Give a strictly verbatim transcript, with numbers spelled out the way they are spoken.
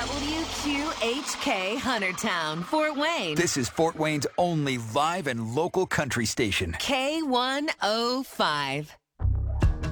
W Q H K Huntertown, Fort Wayne. This is Fort Wayne's only live and local country station. K one oh five.